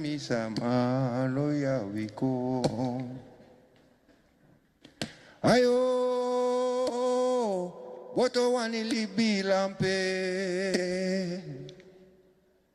Misama loya wiko ayo boto wani libi lampe